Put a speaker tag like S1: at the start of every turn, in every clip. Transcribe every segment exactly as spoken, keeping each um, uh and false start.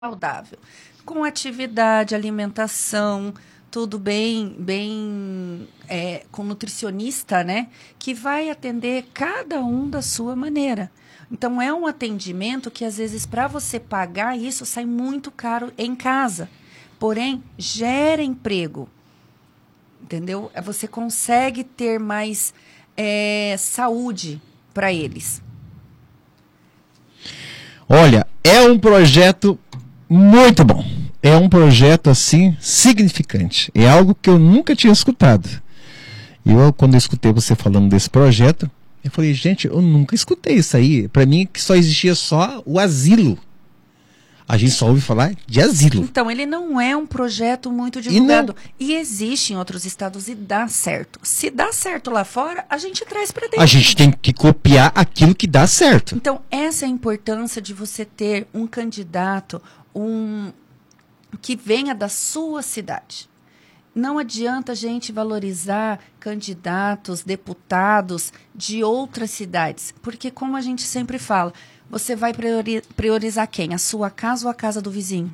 S1: saudável, com atividade, alimentação, tudo bem, bem é, com nutricionista, né? Que vai atender cada um da sua maneira. Então, é um atendimento que, às vezes, para você pagar isso, sai muito caro em casa. Porém, gera emprego, entendeu? Você consegue ter mais é, saúde para eles.
S2: Olha, é um projeto muito bom. É um projeto, assim, significante. É algo que eu nunca tinha escutado. E eu, quando eu escutei você falando desse projeto, eu falei, gente, eu nunca escutei isso aí. Para mim, que só existia só o asilo. A gente só ouve falar de asilo.
S1: Então, ele não é um projeto muito divulgado. E, e existe em outros estados e dá certo. Se dá certo lá fora, a gente traz para dentro.
S2: A gente tem que copiar aquilo que dá certo.
S1: Então, essa é a importância de você ter um candidato, um que venha da sua cidade. Não adianta a gente valorizar candidatos, deputados de outras cidades, porque, como a gente sempre fala, você vai priori- priorizar quem? A sua casa ou a casa do vizinho?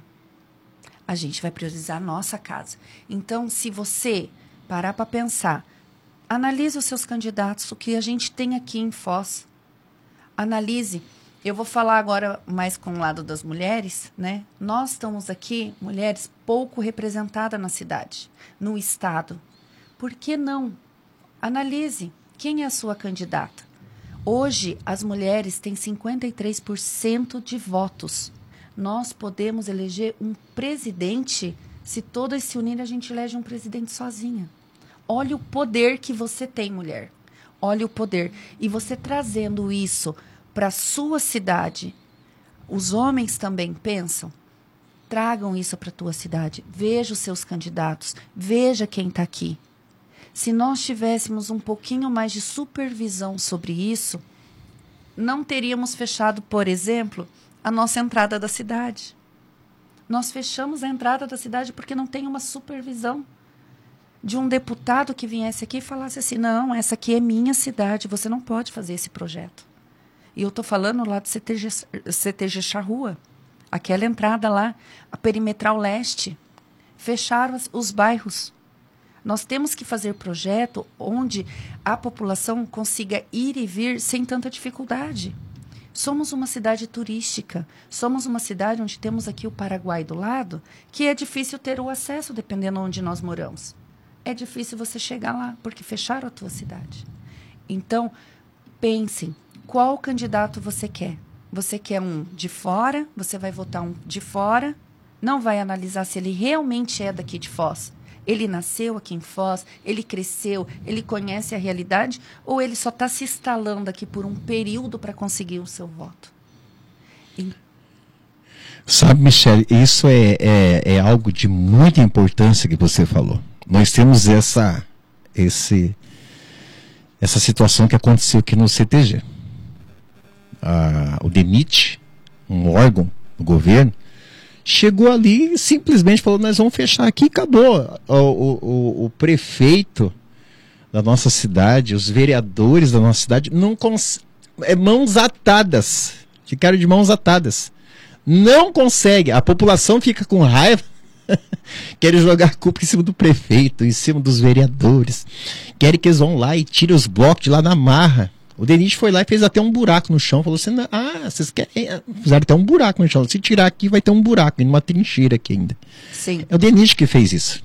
S1: A gente vai priorizar a nossa casa. Então, se você parar para pensar, analise os seus candidatos, o que a gente tem aqui em Foz. Analise. Eu vou falar agora mais com o lado das mulheres, né? Nós estamos aqui, mulheres, pouco representadas na cidade, no estado. Por que não? Analise quem é a sua candidata. Hoje, as mulheres têm cinquenta e três por cento de votos. Nós podemos eleger um presidente, se todas se unirem, a gente elege um presidente sozinha. Olha o poder que você tem, mulher. Olha o poder. E você trazendo isso para a sua cidade, os homens também pensam, tragam isso para a tua cidade, veja os seus candidatos, veja quem está aqui. Se nós tivéssemos um pouquinho mais de supervisão sobre isso, não teríamos fechado, por exemplo, a nossa entrada da cidade. Nós fechamos a entrada da cidade porque não tem uma supervisão de um deputado que viesse aqui e falasse assim, não, essa aqui é minha cidade, você não pode fazer esse projeto. E eu estou falando lá do C T G, C T G Charrua, aquela entrada lá, a perimetral leste, fecharam as, os bairros. Nós temos que fazer projeto onde a população consiga ir e vir sem tanta dificuldade. Somos uma cidade turística, somos uma cidade onde temos aqui o Paraguai do lado, que é difícil ter o acesso dependendo onde nós moramos. É difícil você chegar lá, porque fecharam a tua cidade. Então, pensem. Qual candidato você quer? Você quer um de fora? Você vai votar um de fora? Não vai analisar se ele realmente é daqui de Foz. Ele nasceu aqui em Foz, ele cresceu, ele conhece a realidade, ou ele só está se instalando aqui por um período para conseguir o seu voto? E...
S2: Sabe, Michele, isso é, é, é algo de muita importância que você falou. Nós temos essa, esse, essa situação que aconteceu aqui no C T G. Ah, o DENIT, um órgão do governo, chegou ali e simplesmente falou, nós vamos fechar aqui e acabou. O, o, o, o prefeito da nossa cidade, os vereadores da nossa cidade, não cons... é mãos atadas, ficaram de mãos atadas. Não consegue, a população fica com raiva, querem jogar a culpa em cima do prefeito, em cima dos vereadores, querem que eles vão lá e tirem os blocos de lá na marra. O DENIT foi lá e fez até um buraco no chão. Falou assim, ah, vocês querem... Fizeram até um buraco no chão. Se tirar aqui, vai ter um buraco, numa trincheira aqui ainda.
S1: Sim.
S2: É o DENIT que fez isso.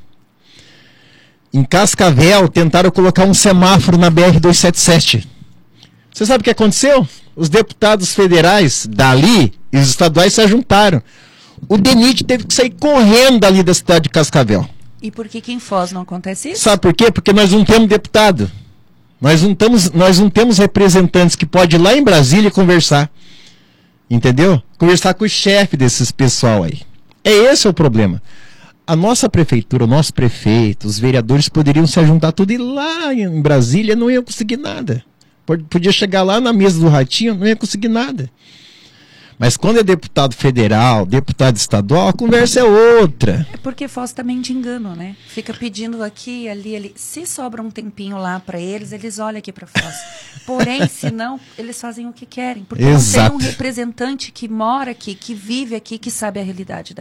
S2: Em Cascavel, tentaram colocar um semáforo na B R duzentos e setenta e sete. Você sabe o que aconteceu? Os deputados federais dali e os estaduais se juntaram. O DENIT teve que sair correndo dali da cidade de Cascavel.
S1: E por que que em Foz não acontece isso?
S2: Sabe por quê? Porque nós não temos deputado. Nós não, tamos, nós não temos representantes que podem ir lá em Brasília conversar. Entendeu? Conversar com o chefe desses pessoal aí. É esse o problema. A nossa prefeitura, o nosso prefeito, os vereadores poderiam se juntar tudo e lá em Brasília não iam conseguir nada. Podia chegar lá na mesa do ratinho, não ia conseguir nada. Mas quando é deputado federal, deputado estadual, a conversa é outra.
S1: É porque Foz também de engano, né? Fica pedindo aqui, ali, ali. Se sobra um tempinho lá para eles, eles olham aqui para Foz. Porém, se não, eles fazem o que querem. Porque
S2: Exato.
S1: não tem um representante que mora aqui, que vive aqui, que sabe a realidade